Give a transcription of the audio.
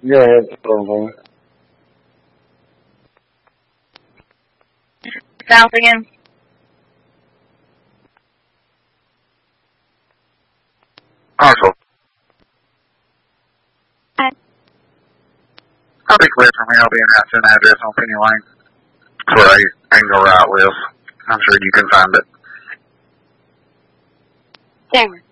Go ahead, Silver. South again. Also, Hi. I'll be clear for me. I'll be in an address on Penny Lane. That's where Angel Wright lives. I'm sure you can find it. There.